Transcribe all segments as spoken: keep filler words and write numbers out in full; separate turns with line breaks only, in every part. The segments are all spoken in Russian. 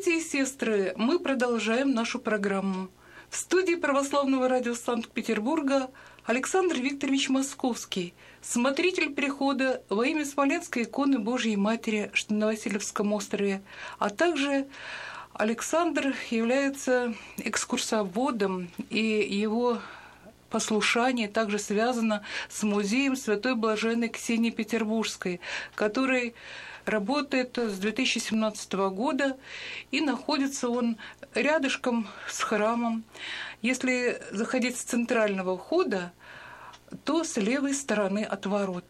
Братья и сестры, мы продолжаем нашу программу. В студии Православного радио Санкт-Петербурга Александр Викторович Московский, смотритель прихода во имя Смоленской иконы Божьей Матери, что на Васильевском острове, а также Александр является экскурсоводом, и его послушание также связано с музеем Святой Блаженной Ксении Петербургской, который работает с две тысячи семнадцатого года, и находится он рядышком с храмом. Если заходить с центрального входа, то с левой стороны от ворот.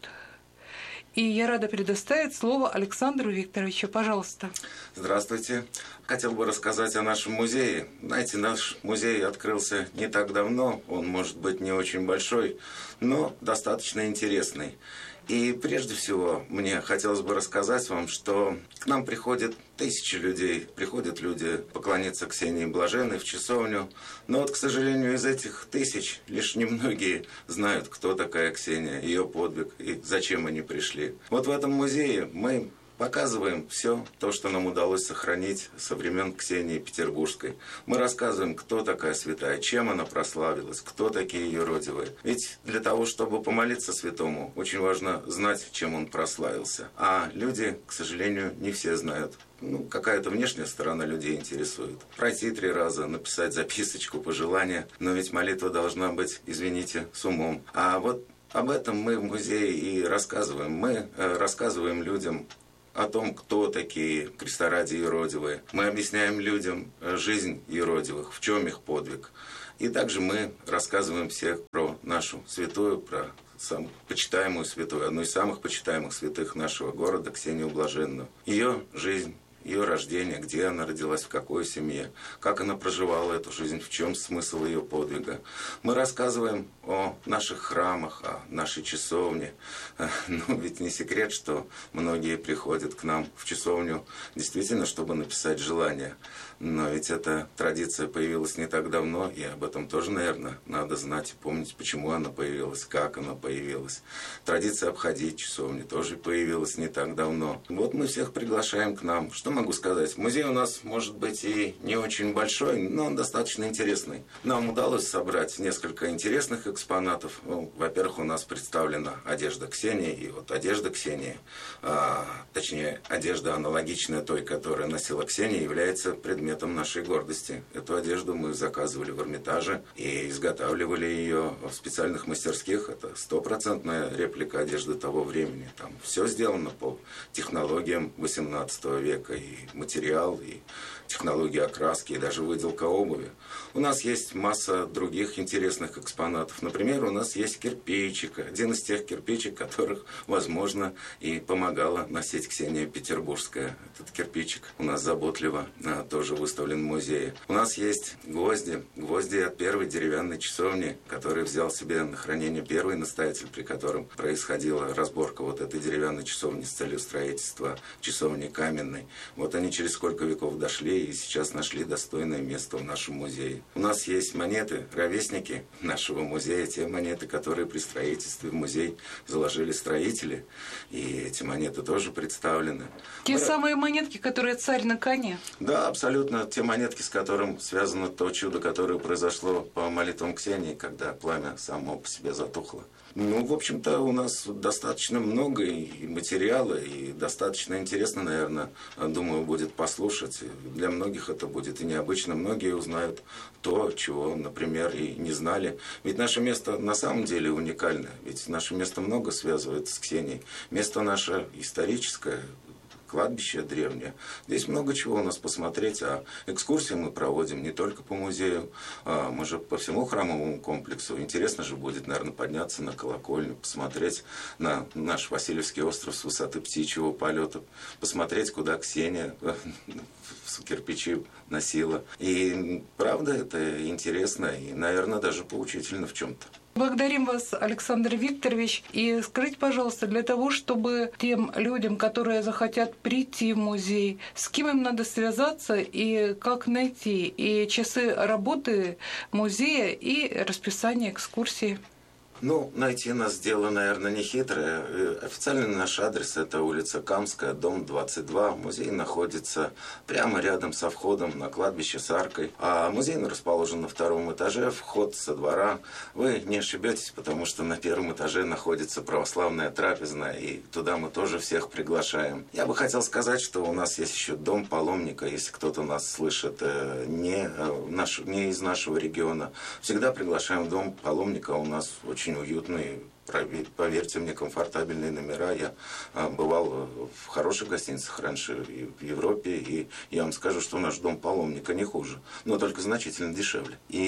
И я рада предоставить слово Александру Викторовичу. Пожалуйста.
Здравствуйте. Хотел бы рассказать о нашем музее. Знаете, наш музей открылся не так давно. Он, может быть, не очень большой, но достаточно интересный. И прежде всего мне хотелось бы рассказать вам, что к нам приходят тысячи людей, приходят люди поклониться Ксении Блаженной в часовню. Но вот, к сожалению, из этих тысяч лишь немногие знают, кто такая Ксения, ее подвиг и зачем они пришли. Вот в этом музее мы показываем все то, что нам удалось сохранить со времен Ксении Петербургской. Мы рассказываем, кто такая святая, чем она прославилась, кто такие ее родивые. Ведь для того, чтобы помолиться святому, очень важно знать, чем он прославился. А люди, к сожалению, не все знают. Ну, какая-то внешняя сторона людей интересует. Пройти три раза, написать записочку, пожелания. Но ведь молитва должна быть, извините, с умом. А вот об этом мы в музее и рассказываем. Мы э, рассказываем людям о том, кто такие кресторади еродивые. Мы объясняем людям жизнь еродивых, в чем их подвиг. И также мы рассказываем всех про нашу святую, про самую почитаемую святую, одну из самых почитаемых святых нашего города, Ксению Блаженную. Ее жизнь, ее рождение, где она родилась, в какой семье, как она проживала эту жизнь, в чем смысл ее подвига. Мы рассказываем о наших храмах, о нашей часовне. Ну, ведь не секрет, что многие приходят к нам в часовню действительно, чтобы написать желание. Но ведь эта традиция появилась не так давно, и об этом тоже, наверное, надо знать и помнить, почему она появилась, как она появилась. Традиция обходить часовни тоже появилась не так давно. Вот мы всех приглашаем к нам. Что могу сказать? Музей у нас, может быть, и не очень большой, но он достаточно интересный. Нам удалось собрать несколько интересных экспонатов. Ну, во-первых, у нас представлена одежда Ксении, и вот одежда Ксении, а, точнее, одежда аналогичная той, которую носила Ксения, является предметом нашей гордости. Эту одежду мы заказывали в Эрмитаже и изготавливали ее в специальных мастерских. Это стопроцентная реплика одежды того времени. Там все сделано по технологиям восемнадцатого века. И материал, и технологии окраски, и даже выделка обуви. У нас есть масса других интересных экспонатов. Например, у нас есть кирпичик. Один из тех кирпичик, которых, возможно, и помогала носить Ксения Петербургская. Этот кирпичик у нас заботливо а, тоже выставлен в музее. У нас есть гвозди. Гвозди от первой деревянной часовни, который взял себе на хранение первый настоятель, при котором происходила разборка вот этой деревянной часовни с целью строительства часовни каменной. Вот они через сколько веков дошли и сейчас нашли достойное место в нашем музее. У нас есть монеты, ровесники нашего музея, те монеты, которые при строительстве в музей заложили строители, и эти монеты тоже представлены.
Те
Мы...
самые монетки, которые царь на коне?
Да, абсолютно. Те монетки, с которым связано то чудо, которое произошло по молитвам Ксении, когда пламя само по себе затухло. Ну, в общем-то, у нас достаточно много и материала, и достаточно интересно, наверное, думаю, будет послушать. Для многих это будет и необычно. Многие узнают то, чего, например, и не знали. Ведь наше место на самом деле уникальное. Ведь наше место много связывает с Ксенией. Место наше историческое, кладбище древнее. Здесь много чего у нас посмотреть, а экскурсии мы проводим не только по музею, а мы же по всему храмовому комплексу. Интересно же будет, наверное, подняться на колокольню, посмотреть на наш Васильевский остров с высоты птичьего полета, посмотреть, куда Ксения кирпичи носила. И правда, это интересно и, наверное, даже поучительно в чем-то.
Благодарим вас, Александр Викторович. И скажите, пожалуйста, для того, чтобы тем людям, которые захотят прийти в музей, с кем им надо связаться и как найти, и часы работы музея, и расписание экскурсии?
Ну, найти нас дело, наверное, не хитрое. Официальный наш адрес – это улица Камская, дом двадцать два. Музей находится прямо рядом со входом на кладбище с аркой. А музей расположен на втором этаже, вход со двора. Вы не ошибетесь, потому что на первом этаже находится православная трапезная, и туда мы тоже всех приглашаем. Я бы хотел сказать, что у нас есть еще дом паломника, если кто-то нас слышит не, наш, не из нашего региона. Всегда приглашаем в дом паломника, у нас очень очень уютные, поверьте мне, комфортабельные номера. Я бывал в хороших гостиницах раньше и в Европе, и я вам скажу, что наш дом паломника не хуже, но только значительно дешевле. И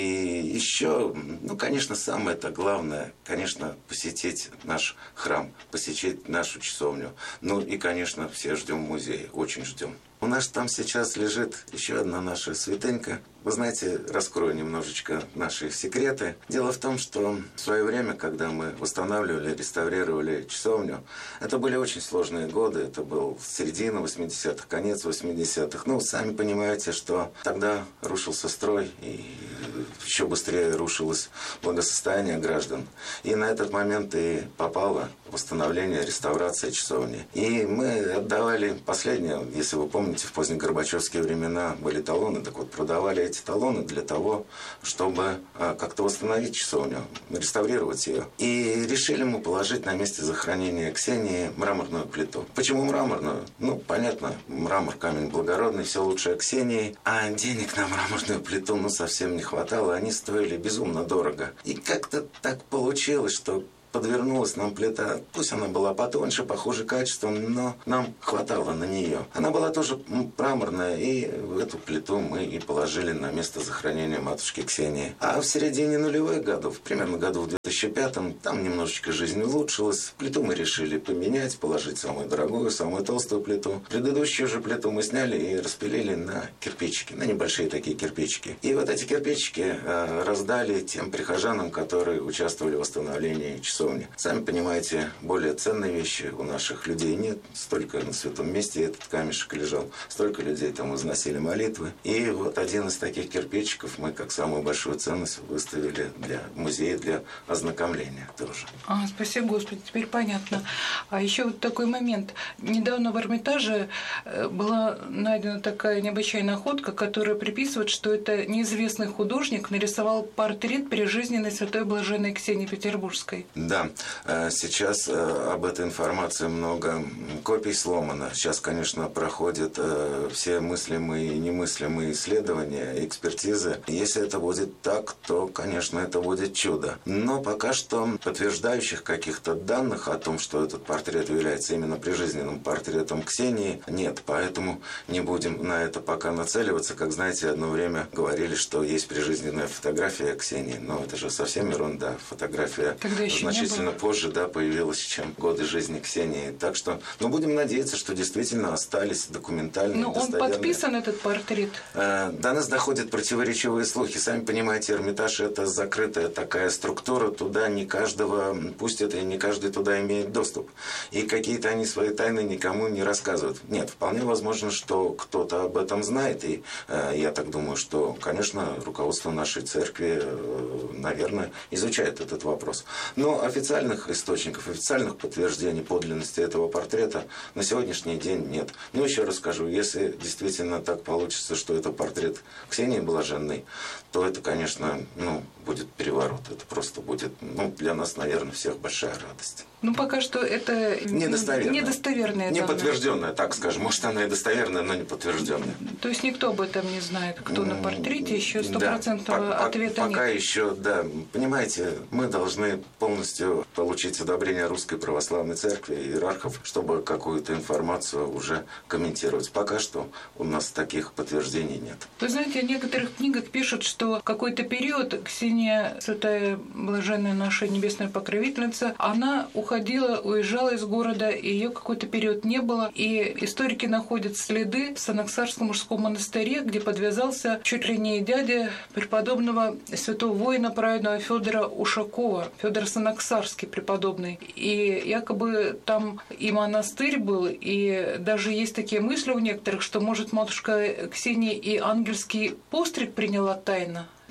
еще, ну, конечно, самое-то главное, конечно, посетить наш храм, посетить нашу часовню. Ну и, конечно, все ждем музей, очень ждем. У нас там сейчас лежит еще одна наша святынька. Вы знаете, раскрою немножечко наши секреты. Дело в том, что в свое время, когда мы восстанавливали, реставрировали часовню, это были очень сложные годы. Это был середина восьмидесятых, конец восьмидесятых. Ну, сами понимаете, что тогда рушился строй, и еще быстрее рушилось благосостояние граждан. И на этот момент и попало восстановление, реставрация часовни. И мы отдавали последнее, если вы помните, в позднегорбачевские времена были талоны, так вот продавали эти талоны для того, чтобы а, как-то восстановить часовню, реставрировать ее. И решили мы положить на месте захоронения Ксении мраморную плиту. Почему мраморную? Ну, понятно, мрамор, камень благородный, все лучшее Ксении, а денег на мраморную плиту, ну, совсем не хватало, они стоили безумно дорого. И как-то так получилось, что подвернулась нам плита, пусть она была потоньше, похуже качеством, но нам хватало на нее. Она была тоже мраморная, и эту плиту мы и положили на место захоронения матушки Ксении. А в середине нулевых годов, примерно году в две тысячи пятом, там немножечко жизнь улучшилась. Плиту мы решили поменять, положить самую дорогую, самую толстую плиту. Предыдущую же плиту мы сняли и распилили на кирпичики, на небольшие такие кирпичики. И вот эти кирпичики э, раздали тем прихожанам, которые участвовали в восстановлении часовни. Сами понимаете, более ценные вещи у наших людей нет. Столько на святом месте этот камешек лежал, столько людей там возносили молитвы. И вот один из таких кирпичиков мы как самую большую ценность выставили для музея, для ознакомления тоже.
А, спасибо, Господи, теперь понятно. А еще вот такой момент. Недавно в Эрмитаже была найдена такая необычайная находка, которая приписывает, что это неизвестный художник нарисовал портрет прижизненной святой блаженной Ксении Петербургской.
Да, сейчас об этой информации много копий сломано. Сейчас, конечно, проходят все мыслимые и немыслимые исследования, экспертизы. Если это будет так, то, конечно, это будет чудо. Но пока что подтверждающих каких-то данных о том, что этот портрет является именно прижизненным портретом Ксении, нет. Поэтому не будем на это пока нацеливаться. Как знаете, одно время говорили, что есть прижизненная фотография Ксении. Но это же совсем ерунда. Фотография значительно позже, да, появилась, чем годы жизни Ксении. Так что, ну, будем надеяться, что действительно остались документальные,
но он подписан, этот портрет?
Э, до нас доходят противоречивые слухи. Сами понимаете, Эрмитаж – это закрытая такая структура. Туда не каждого пустят, и не каждый туда имеет доступ. И какие-то они свои тайны никому не рассказывают. Нет, вполне возможно, что кто-то об этом знает. И э, я так думаю, что, конечно, руководство нашей церкви, э, наверное, изучает этот вопрос. Но официальных источников, официальных подтверждений подлинности этого портрета на сегодняшний день нет. Но еще раз скажу, если действительно так получится, что это портрет Ксении Блаженной, то это, конечно, ну, будет переворот. Это просто будет, ну, для нас, наверное, всех большая радость.
Ну, пока что это
недостоверная.
недостоверная
не подтвержденная, так скажем. Может, она и достоверная, но не подтвержденная.
То есть никто об этом не знает, кто на портрете, еще стопроцентного
да,
ответа
пока
нет.
Пока еще, да. Понимаете, мы должны полностью получить одобрение Русской Православной Церкви, иерархов, чтобы какую-то информацию уже комментировать. Пока что у нас таких подтверждений нет.
Вы знаете, в некоторых книгах пишут, что какой-то период Ксения, святая блаженная наша небесная покровительница, она уходила, уезжала из города, и ее какой-то период не было. И историки находят следы в Санаксарском мужском монастыре, где подвязался чуть ли не дядя преподобного святого воина праведного Федора Ушакова, Федор Санаксарский преподобный. И якобы там и монастырь был, и даже есть такие мысли у некоторых, что, может, матушка Ксения и ангельский постриг приняла тайно.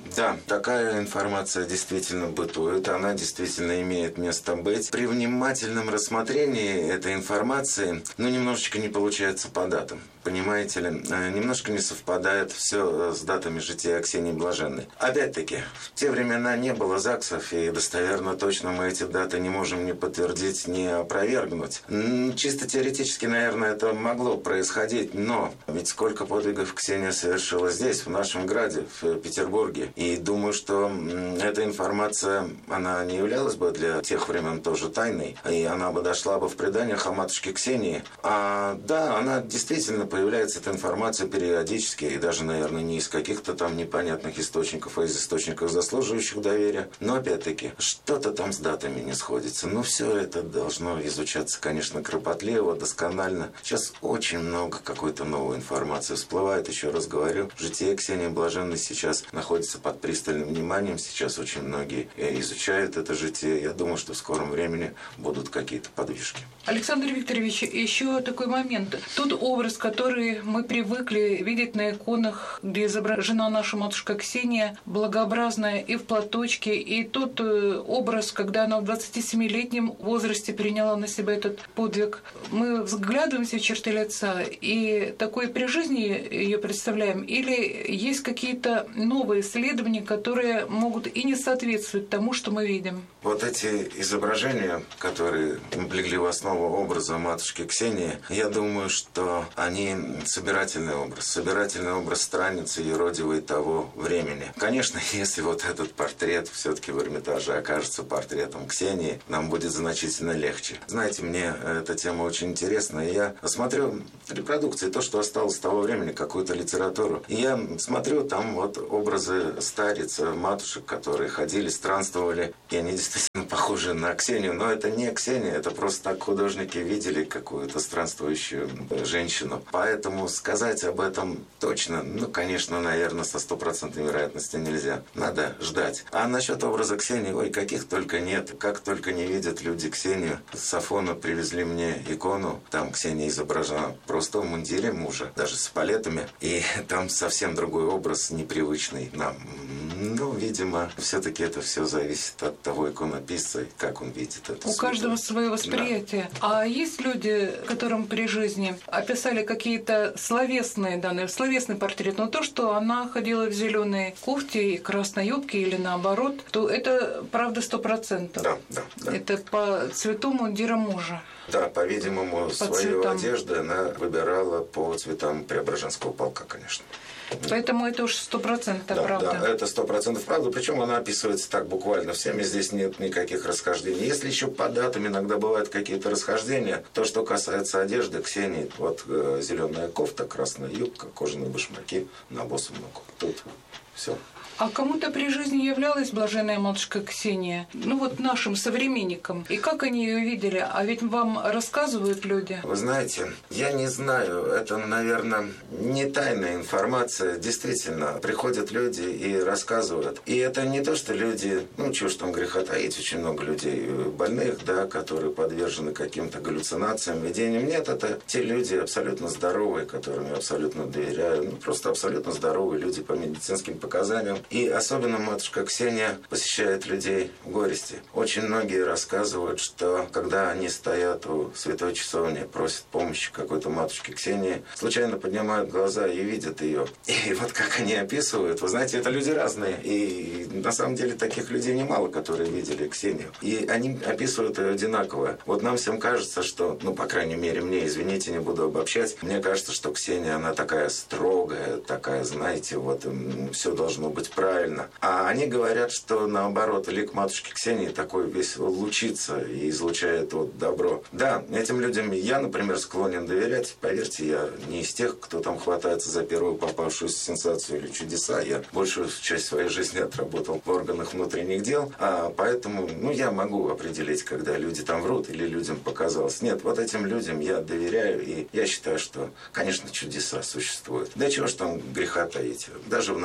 Да, такая информация действительно бытует, она действительно имеет место быть. При внимательном рассмотрении этой информации, ну, немножечко не получается по датам. Понимаете ли, немножко не совпадает все с датами жития Ксении Блаженной. Опять-таки, в те времена не было ЗАГСов, и достоверно точно мы эти даты не можем ни подтвердить, ни опровергнуть. Чисто теоретически, наверное, это могло происходить, но ведь сколько подвигов Ксения совершила здесь, в нашем граде, в Петербурге. И думаю, что эта информация, она не являлась бы для тех времен тоже тайной, и она бы дошла бы в преданиях о матушке Ксении. А да, она действительно появляется, эта информация периодически, и даже, наверное, не из каких-то там непонятных источников, а из источников, заслуживающих доверия. Но, опять-таки, что-то там с датами не сходится. Но все это должно изучаться, конечно, кропотливо, досконально. Сейчас очень много какой-то новой информации всплывает. Еще раз говорю, житие Ксении Блаженной сейчас находится под пристальным вниманием. Сейчас очень многие изучают это житие. Я думаю, что в скором времени будут какие-то подвижки.
Александр Викторович, еще такой момент. Тот образ, который мы привыкли видеть на иконах, где изображена наша матушка Ксения, благообразная и в платочке, и тот образ, когда она в двадцатисемилетнем возрасте приняла на себя этот подвиг, мы взглядываемся в черты лица и такой при жизни ее представляем, или есть какие-то новые исследования, которые могут и не соответствовать тому, что мы видим?
Вот эти изображения, которые легли в основу образа матушки Ксении, я думаю, что они собирательный образ, собирательный образ страницы еродивой того времени. Конечно, если вот этот портрет все-таки в Эрмитаже окажется портретом Ксении, нам будет значительно легче. Знаете, мне эта тема очень интересна, и я смотрю репродукции, то, что осталось с того времени, какую-то литературу, и я смотрю там вот образы стариц, матушек, которые ходили, странствовали, и они действительно похожи на Ксению, но это не Ксения, это просто так художники видели какую-то странствующую женщину. Поэтому сказать об этом точно, ну, конечно, наверное, со стопроцентной вероятностью нельзя. Надо ждать. А насчет образа Ксении, ой, каких только нет. Как только не видят люди Ксению. С Афона привезли мне икону. Там Ксения изображена просто в мундире мужа, даже с палетами. И там совсем другой образ, непривычный нам. Ну, видимо, все-таки это все зависит от того иконописца, как он видит это.
У каждого свое восприятие. Да. А есть люди, которым при жизни описали какие-то словесные данные, словесный портрет, но то, что она ходила в зеленой кофте и красной юбке или наоборот, то это правда сто процентов.
Да, да, да.
Это по цвету мундира мужа.
Да, по-видимому,
по
свою
цветам.
одежду она выбирала по цветам Преображенского полка, конечно.
Поэтому это уж сто процентов
да,
правда.
Да, это сто процентов правда. Причем она описывается так буквально всеми. Здесь нет никаких расхождений. Если еще по датам иногда бывают какие-то расхождения, то, что касается одежды Ксении, вот э, зеленая кофта, красная юбка, кожаные башмаки на босу ногу. Тут все.
А кому-то при жизни являлась блаженная матушка Ксения? Ну вот нашим современникам. И как они ее видели? А ведь вам рассказывают люди.
Вы знаете, я не знаю. Это, наверное, не тайная информация. Действительно, приходят люди и рассказывают. И это не то, что люди, ну, чего ж там греха таить, очень много людей больных, да, которые подвержены каким-то галлюцинациям, видениям. Нет, это те люди абсолютно здоровые, которым я абсолютно доверяю. Ну, просто абсолютно здоровые люди по медицинским показаниям. И особенно матушка Ксения посещает людей в горести. Очень многие рассказывают, что когда они стоят у святой часовни, просят помощи какой-то матушке Ксении, случайно поднимают глаза и видят ее. И вот как они описывают, вы знаете, это люди разные. И на самом деле таких людей немало, которые видели Ксению. И они описывают ее одинаково. Вот нам всем кажется, что, ну, по крайней мере, мне, извините, не буду обобщать, мне кажется, что Ксения, она такая строгая, такая, знаете, вот все должно быть правильно. А они говорят, что наоборот, лик матушки Ксении такой весь лучится и излучает вот добро. Да, этим людям я, например, склонен доверять. Поверьте, я не из тех, кто там хватается за первую попавшуюся сенсацию или чудеса. Я большую часть своей жизни отработал в органах внутренних дел, а поэтому, ну, я могу определить, когда люди там врут или людям показалось. Нет, вот этим людям я доверяю, и я считаю, что, конечно, чудеса существуют. Да чего ж там греха таить. Даже в нашем музее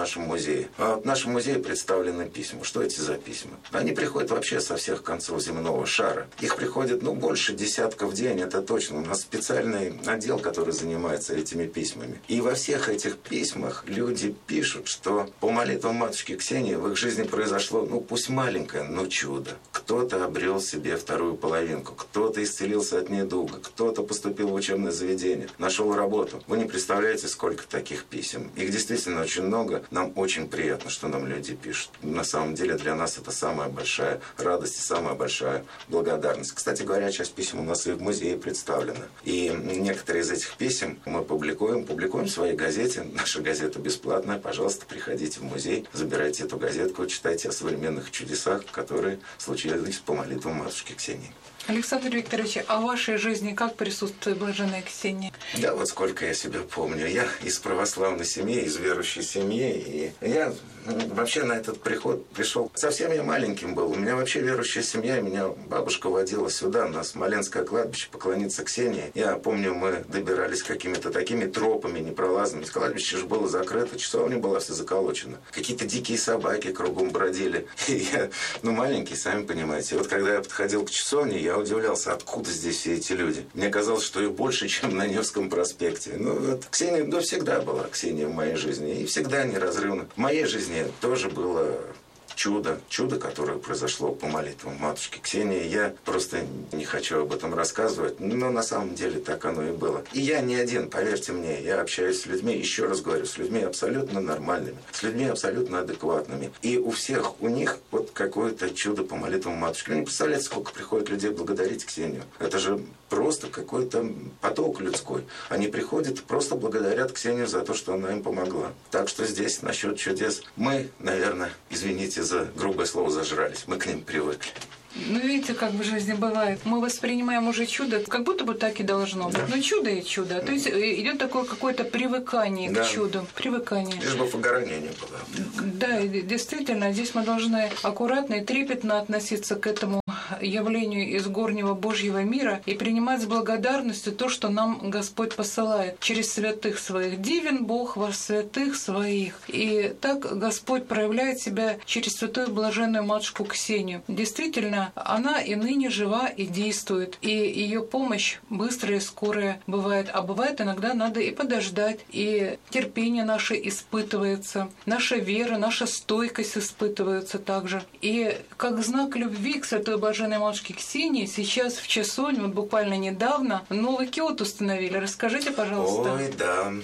музее. А в нашем музее представлены письма. Что эти за письма? Они приходят вообще со всех концов земного шара. Их приходит, ну, больше десятка в день, это точно. У нас специальный отдел, который занимается этими письмами. И во всех этих письмах люди пишут, что по молитвам матушки Ксении в их жизни произошло, ну, пусть маленькое, но чудо. Кто-то обрел себе вторую половинку, кто-то исцелился от недуга, кто-то поступил в учебное заведение, нашел работу. Вы не представляете, сколько таких писем. Их действительно очень много. Нам очень приятно, что нам люди пишут. На самом деле для нас это самая большая радость и самая большая благодарность. Кстати говоря, часть писем у нас и в музее представлена. И некоторые из этих писем мы публикуем. Публикуем в своей газете. Наша газета бесплатная. Пожалуйста, приходите в музей, забирайте эту газетку, читайте о современных чудесах, которые случились по молитвам матушки Ксении.
Александр Викторович, а в вашей жизни как присутствует блаженная Ксения?
Да, вот сколько я себя помню. Я из православной семьи, из верующей семьи. И я вообще на этот приход пришел. Совсем я маленьким был. У меня вообще верующая семья. Меня бабушка водила сюда, на Смоленское кладбище, поклониться Ксении. Я помню, мы добирались какими-то такими тропами непролазными. Кладбище же было закрыто, часовня была вся заколочена. Какие-то дикие собаки кругом бродили. И я, ну, маленький, сами понимаете. И вот когда я подходил к часовне, я Я удивлялся, откуда здесь все эти люди. Мне казалось, что их больше, чем на Невском проспекте. Ну, вот Ксения, ну, всегда была Ксения в моей жизни. И всегда неразрывно. В моей жизни тоже было чудо. Чудо, которое произошло по молитвам матушки Ксении. Я просто не хочу об этом рассказывать, но на самом деле так оно и было. И я не один, поверьте мне. Я общаюсь с людьми, еще раз говорю, с людьми абсолютно нормальными, с людьми абсолютно адекватными. И у всех, у них вот какое-то чудо по молитвам матушки. Вы не представляете, сколько приходит людей благодарить Ксению. Это же просто какой-то поток людской. Они приходят и просто благодарят Ксению за то, что она им помогла. Так что здесь насчет чудес мы, наверное, извините за грубое слово, зажрались. Мы к ним привыкли.
Ну, видите, как в жизни бывает. Мы воспринимаем уже чудо, как будто бы так и должно быть. Да. Но чудо и чудо. То есть идет такое какое-то привыкание, да, к чуду. Привыкание.
Лишь бы выгорания не было.
Да, и действительно, здесь мы должны аккуратно и трепетно относиться к этому явлению из горнего Божьего мира и принимать с благодарностью то, что нам Господь посылает через святых своих. Дивен Бог во святых своих. И так Господь проявляет себя через святую блаженную матушку Ксению. Действительно, она и ныне жива и действует. И ее помощь быстрая и скорая бывает. А бывает иногда надо и подождать. И терпение наше испытывается. Наша вера, наша стойкость испытываются также. И как знак любви к святой блаженной матушке Ксении сейчас в часовне, вот буквально недавно, новый киот установили. Расскажите, пожалуйста.
Ой, да,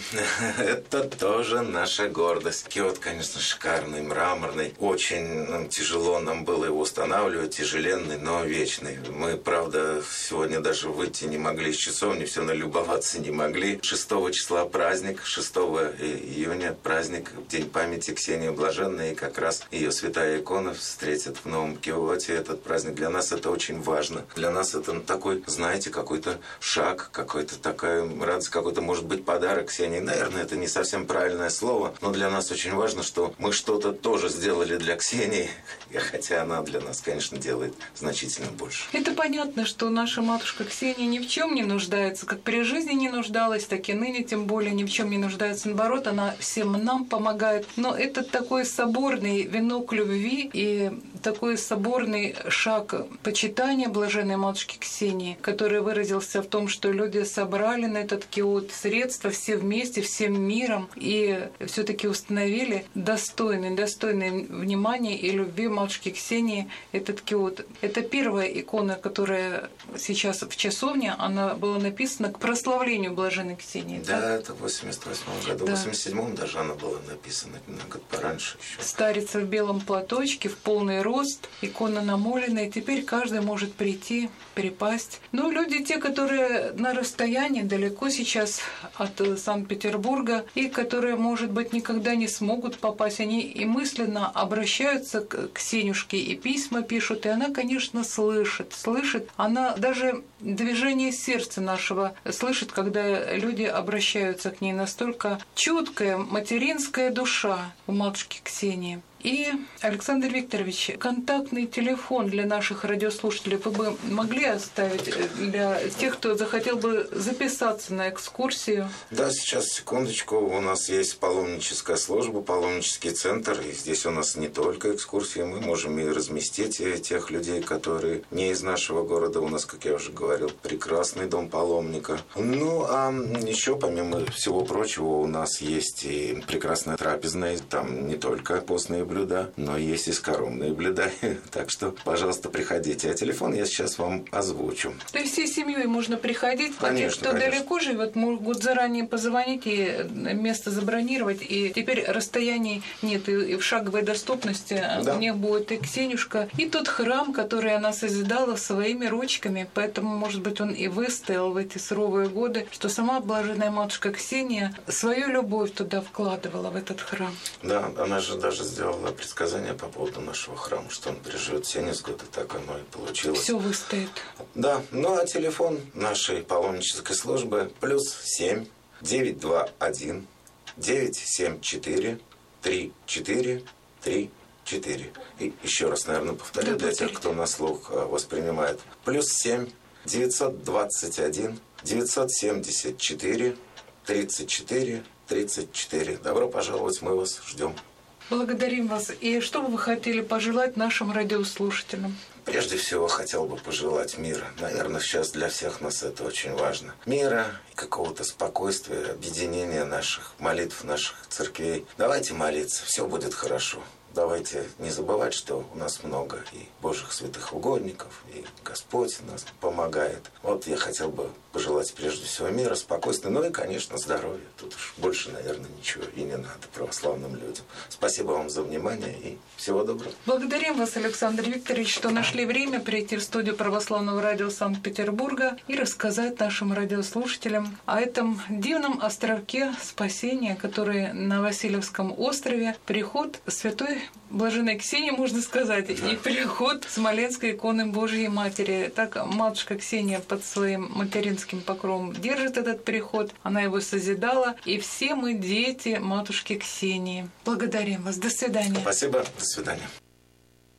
это тоже наша гордость. Киот, конечно, шикарный, мраморный. Очень тяжело нам было его устанавливать, тяжеленный, но вечный. Мы, правда, сегодня даже выйти не могли из часовни, все налюбоваться не могли. шестого числа праздник, шестого июня праздник, День памяти Ксении Блаженной, и как раз ее святая икона встретит в новом киоте этот праздник. Для нас это очень важно. Для нас это такой, знаете, какой-то шаг, какой-то такая радость, какой-то, может быть, подарок Ксении. Наверное, это не совсем правильное слово, но для нас очень важно, что мы что-то тоже сделали для Ксении, хотя она для нас, конечно, делает значительно больше.
Это понятно, что наша матушка Ксения ни в чем не нуждается, как при жизни не нуждалась, так и ныне тем более ни в чем не нуждается. Наоборот, она всем нам помогает. Но это такой соборный венок любви и такой соборный шаг почитания блаженной матушки Ксении, который выразился в том, что люди собрали на этот киот средства все вместе, всем миром, и все-таки установили достойный, достойный внимания и любви матушки Ксении этот киот. Это первая икона, которая сейчас в часовне, она была написана к прославлению блаженной Ксении.
Да, так? Это в восемьдесят восьмом году, да. В восемьдесят седьмом даже она была написана, на год пораньше еще.
Старица в белом платочке, в полный рост, икона намоленная, теперь каждый может прийти, припасть. Но люди, те, которые на расстоянии, далеко сейчас от Санкт-Петербурга, и которые, может быть, никогда не смогут попасть, они и мысленно обращаются к Ксенюшке, и письма пишут, и она, конечно, слышит, слышит. Она даже движение сердца нашего слышит, когда люди обращаются к ней. Настолько чуткая материнская душа у матушки Ксении. И, Александр Викторович, контактный телефон для наших радиослушателей вы бы могли оставить для тех, кто захотел бы записаться на экскурсию?
Да, сейчас, секундочку, у нас есть паломническая служба, паломнический центр, и здесь у нас не только экскурсии, мы можем и разместить тех людей, которые не из нашего города. У нас, как я уже говорил, прекрасный дом паломника. Ну, а еще, помимо всего прочего, у нас есть и прекрасная трапезная, там не только постные блюда, но есть и скоромные блюда. Так что, пожалуйста, приходите. А телефон я сейчас вам озвучу.
То есть всей семьей можно приходить, а те, кто
конечно.
далеко живет, могут заранее позвонить и место забронировать. И теперь расстояний нет, и в шаговой доступности
Да.
у них будет и Ксенюшка, и тот храм, который она созидала своими ручками. Поэтому, может быть, он и выстоял в эти суровые годы, что сама блаженная матушка Ксения свою любовь туда вкладывала, в этот храм.
Да, она же даже сделала предсказание по поводу нашего храма, что он переживет семьдесят год, и так оно и получилось.
Все выстоит.
Да, ну а телефон нашей паломнической службы плюс семь девять два один девять семь четыре три четыре три четыре. И еще раз, наверное, повторю,
Да,
для тех,
повторите.
кто на слух воспринимает. Плюс семь девятьсот двадцать один девятьсот семьдесят четыре тридцать четыре тридцать четыре. Добро пожаловать, мы вас ждем.
Благодарим вас. И что бы вы хотели пожелать нашим радиослушателям?
Прежде всего, хотел бы пожелать мира. Наверное, сейчас для всех нас это очень важно. Мира, какого-то спокойствия, объединения наших молитв, наших церквей. Давайте молиться, все будет хорошо. Давайте не забывать, что у нас много и Божьих святых угодников, и Господь нас помогает. Вот я хотел бы пожелать прежде всего мира, спокойствия, ну и, конечно, здоровья. Тут уж больше, наверное, ничего и не надо православным людям. Спасибо вам за внимание и всего доброго.
Благодарим вас, Александр Викторович, что нашли время прийти в студию Православного радио Санкт-Петербурга и рассказать нашим радиослушателям о этом дивном островке спасения, который на Васильевском острове, приход святой блаженной Ксении, можно сказать, да. И приход Смоленской иконы Божьей Матери. Так матушка Ксения под своим материнским покровом держит этот приход, она его созидала, и все мы дети матушки Ксении. Благодарим вас. До свидания.
Спасибо. До свидания.